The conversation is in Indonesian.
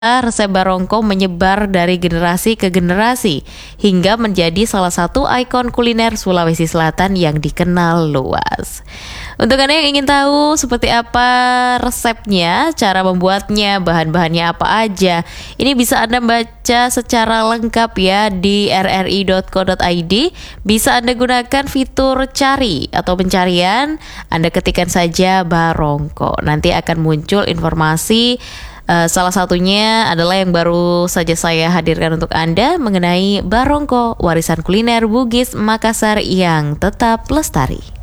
resep barongko menyebar dari generasi ke generasi hingga menjadi salah satu ikon kuliner Sulawesi Selatan yang dikenal luas. Untuk Anda yang ingin tahu seperti apa resepnya, cara membuatnya, bahan-bahannya apa aja, ini bisa Anda baca secara lengkap ya di rri.co.id. Bisa Anda gunakan fitur cari atau pencarian, Anda ketikkan saja barongko. Nanti akan muncul informasi. Salah satunya adalah yang baru saja saya hadirkan untuk Anda mengenai barongko, warisan kuliner Bugis Makassar yang tetap lestari.